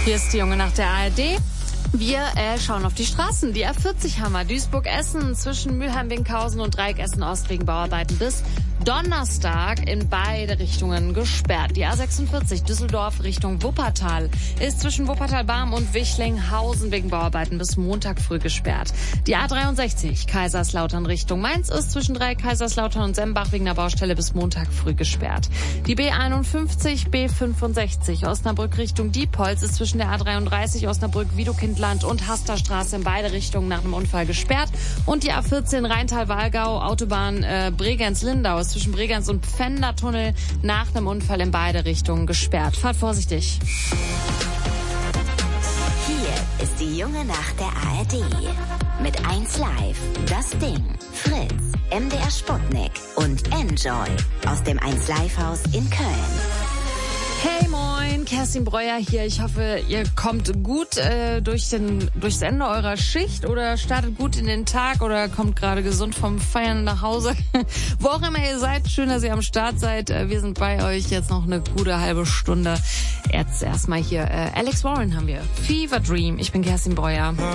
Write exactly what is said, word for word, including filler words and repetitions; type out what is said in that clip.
Hier ist die Junge nach der A R D. Wir äh, schauen auf die Straßen. Die A vierzig haben wir. Duisburg-Essen zwischen Mülheim-Winkhausen und Dreieck Essen-Ost wegen Bauarbeiten bis Donnerstag in beide Richtungen gesperrt. Die A sechsundvierzig Düsseldorf Richtung Wuppertal ist zwischen Wuppertal-Barm und Wichlinghausen wegen Bauarbeiten bis Montag früh gesperrt. Die A dreiundsechzig Kaiserslautern Richtung Mainz ist zwischen Dreieck Kaiserslautern und Sembach wegen der Baustelle bis Montag früh gesperrt. Die B einundfünfzig B fünfundsechzig Osnabrück Richtung Diepholz ist zwischen der A dreiunddreißig Osnabrück-Wiedokindland und Hasterstraße in beide Richtungen nach einem Unfall gesperrt. Und die A vierzehn Rheintal-Walgau Autobahn äh, Bregenz-Lindau ist zwischen Bregenz und Pfändertunnel nach einem Unfall in beide Richtungen gesperrt. Fahrt vorsichtig. Hier ist die Junge Nacht der A R D. Mit eins Live, das Ding, Fritz, M D R Sputnik und Enjoy aus dem eins Live Haus in Köln. Hey moin, Kerstin Breuer hier. Ich hoffe, ihr kommt gut äh, durch den, durchs Ende eurer Schicht oder startet gut in den Tag oder kommt gerade gesund vom Feiern nach Hause. Wo auch immer ihr seid, schön, dass ihr am Start seid. Äh, wir sind bei euch jetzt noch eine gute halbe Stunde. Jetzt erstmal hier äh, Alex Warren haben wir. Fever Dream. Ich bin Kerstin Breuer.